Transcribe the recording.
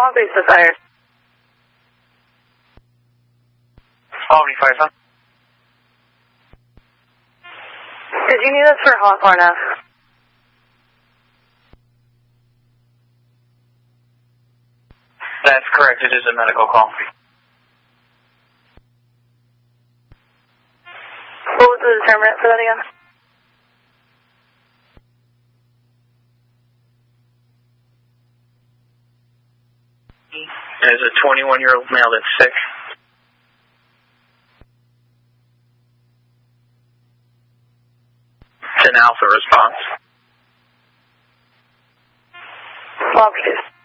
Long Beach to fire. Albany Fire, son. Did you need us for Hawthorne F? That's correct. It is a medical call. What was the determinant for that again? It is a 21-year-old male that's sick. It's an alpha response. Long Beach.